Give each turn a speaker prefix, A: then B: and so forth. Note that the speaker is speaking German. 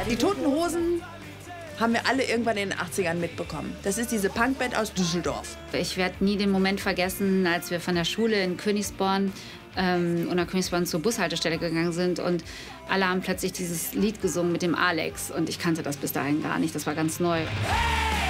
A: Die Toten Hosen haben wir alle irgendwann in den 80ern mitbekommen. Das ist diese Punkband aus Düsseldorf.
B: Ich werde nie den Moment vergessen, als wir von der Schule in Königsborn oder Königsborn zur Bushaltestelle gegangen sind und alle haben plötzlich dieses Lied gesungen mit dem Alex und ich kannte das bis dahin gar nicht, das war ganz neu.